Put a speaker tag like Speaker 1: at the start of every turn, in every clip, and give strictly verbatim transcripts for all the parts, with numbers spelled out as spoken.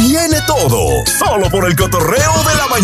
Speaker 1: tiene todo, solo por el cotorreo de la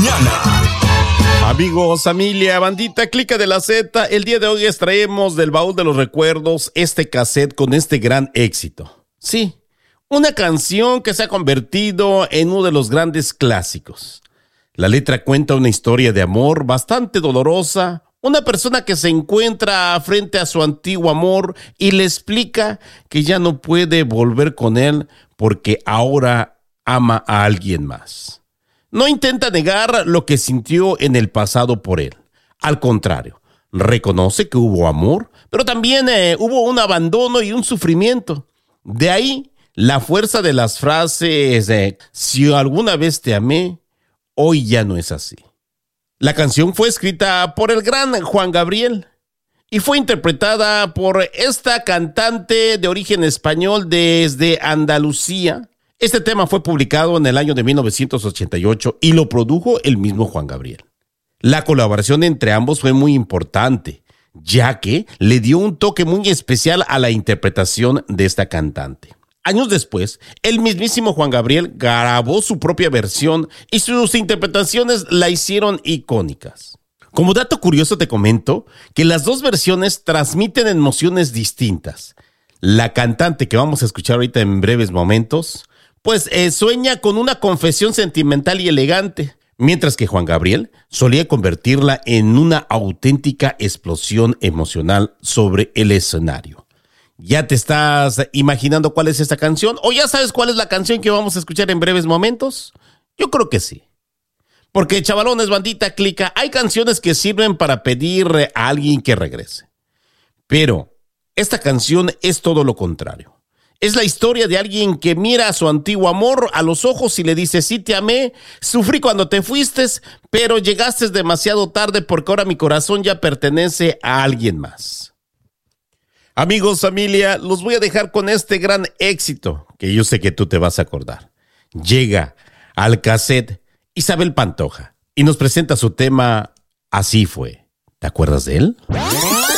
Speaker 1: mañana.
Speaker 2: Amigos, familia, bandita, clica de la Z. El día de hoy extraemos del baúl de los recuerdos este cassette con este gran éxito. Sí, una canción que se ha convertido en uno de los grandes clásicos. La letra cuenta una historia de amor bastante dolorosa. Una persona que se encuentra frente a su antiguo amor y le explica que ya no puede volver con él porque ahora ama a alguien más. No intenta negar lo que sintió en el pasado por él. Al contrario, reconoce que hubo amor, pero también eh, hubo un abandono y un sufrimiento. De ahí la fuerza de las frases de si alguna vez te amé, hoy ya no es así. La canción fue escrita por el gran Juan Gabriel y fue interpretada por esta cantante de origen español desde Andalucía. Este tema fue publicado en el año de mil novecientos ochenta y ocho y lo produjo el mismo Juan Gabriel. La colaboración entre ambos fue muy importante, ya que le dio un toque muy especial a la interpretación de esta cantante. Años después, el mismísimo Juan Gabriel grabó su propia versión y sus interpretaciones la hicieron icónicas. Como dato curioso te comento que las dos versiones transmiten emociones distintas. La cantante que vamos a escuchar ahorita en breves momentos, pues eh, sueña con una confesión sentimental y elegante, mientras que Juan Gabriel solía convertirla en una auténtica explosión emocional sobre el escenario. ¿Ya te estás imaginando cuál es esta canción? ¿O ya sabes cuál es la canción que vamos a escuchar en breves momentos? Yo creo que sí. Porque, chavalones, bandita, clica, hay canciones que sirven para pedir a alguien que regrese. Pero esta canción es todo lo contrario. Es la historia de alguien que mira a su antiguo amor a los ojos y le dice, sí te amé, sufrí cuando te fuiste, pero llegaste demasiado tarde porque ahora mi corazón ya pertenece a alguien más. Amigos, familia, los voy a dejar con este gran éxito que yo sé que tú te vas a acordar. Llega al cassette Isabel Pantoja y nos presenta su tema Así fue. ¿Te acuerdas de él?